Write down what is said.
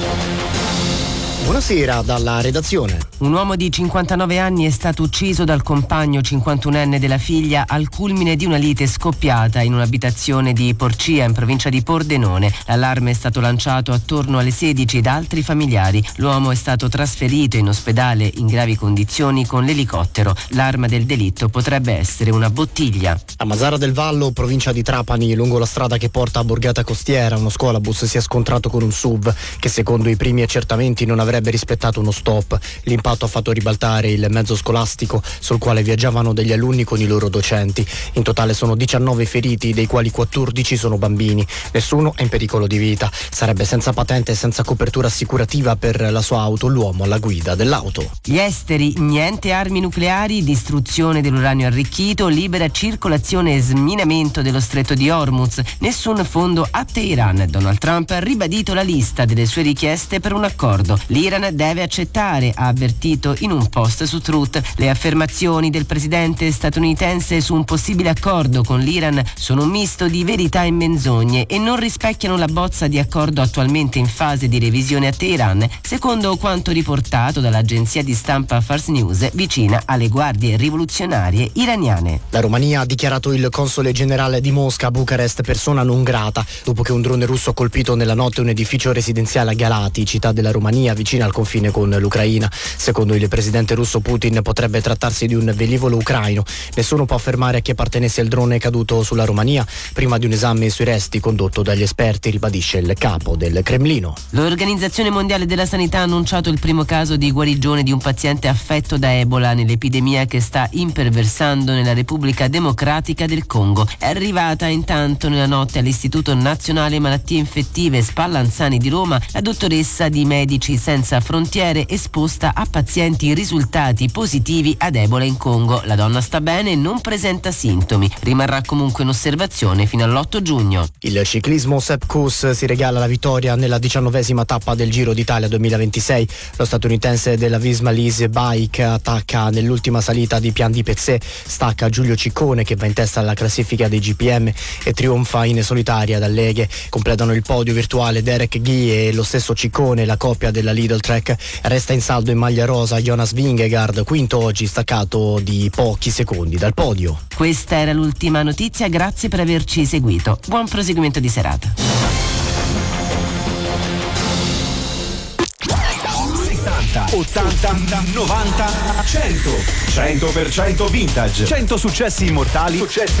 Buonasera dalla redazione. Un uomo di 59 anni è stato ucciso dal compagno 51enne della figlia al culmine di una lite scoppiata in un'abitazione di Porcia in provincia di Pordenone. L'allarme è stato lanciato attorno alle 16 da altri familiari. L'uomo è stato trasferito in ospedale in gravi condizioni con l'elicottero. L'arma del delitto potrebbe essere una bottiglia. A Mazara del Vallo, provincia di Trapani, lungo la strada che porta a Borgata Costiera, uno scuolabus si è scontrato con un SUV che secondo i primi accertamenti non avrebbe rispettato uno stop. L'impatto ha fatto ribaltare il mezzo scolastico sul quale viaggiavano degli alunni con i loro docenti. In totale sono 19 feriti, dei quali 14 sono bambini. Nessuno è in pericolo di vita. Sarebbe senza patente e senza copertura assicurativa per la sua auto l'uomo alla guida dell'auto. Gli esteri, niente armi nucleari, distruzione dell'uranio arricchito, libera circolazione e sminamento dello stretto di Hormuz. Nessun fondo a Teheran. Donald Trump ha ribadito la lista delle sue richieste per un accordo. L'Iran deve accettare, ha avvertito in un post su Truth. Le affermazioni del presidente statunitense su un possibile accordo con l'Iran sono un misto di verità e menzogne e non rispecchiano la bozza di accordo attualmente in fase di revisione a Teheran, secondo quanto riportato dall'agenzia di stampa Fars News, vicina alle guardie rivoluzionarie iraniane. La Romania ha dichiarato il console generale di Mosca a Bucarest persona non grata dopo che un drone russo ha colpito nella notte un edificio residenziale a Galati, città della Romania vicina al confine con l'Ucraina. Secondo il presidente russo Putin potrebbe trattarsi di un velivolo ucraino. Nessuno può affermare a chi appartenesse il drone caduto sulla Romania prima di un esame sui resti condotto dagli esperti, ribadisce il capo del Cremlino. L'Organizzazione Mondiale della Sanità ha annunciato il primo caso di guarigione di un paziente affetto da Ebola nell'epidemia che sta imperversando nella Repubblica Democratica del Congo. È arrivata intanto nella notte all'Istituto Nazionale Malattie Infettive Spallanzani di Roma la dottoressa di Medici Senza Frontiere esposta a pazienti risultati positivi ad Ebola in Congo. La donna sta bene e non presenta sintomi. Rimarrà comunque in osservazione fino all'8 giugno. Il ciclismo Sepp Kuss si regala la vittoria nella 19ª tappa del Giro d'Italia 2026. Lo statunitense della Visma Lease Bike attacca nell'ultima salita di Pian di Pezzé, stacca Giulio Ciccone che va in testa alla classifica dei GPM e trionfa in solitaria dal Leghe. Completano il podio virtuale Derek Guy e lo stesso Ciccone, la coppia della Lidl Trek. Resta in saldo in maglia rosa Jonas Vingegaard, quinto oggi, staccato di pochi secondi dal podio. Questa era l'ultima notizia, grazie per averci seguito. Buon proseguimento di serata. 80, 90, 100% vintage, 100 successi immortali,